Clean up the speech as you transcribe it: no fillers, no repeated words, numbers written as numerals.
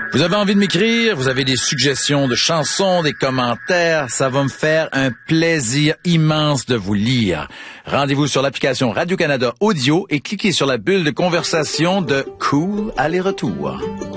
Vous avez envie de m'écrire, vous avez des suggestions de chansons, des commentaires, ça va me faire un plaisir immense de vous lire. Rendez-vous sur l'application Radio-Canada Audio et cliquez sur la bulle de conversation de Cool Aller-Retour.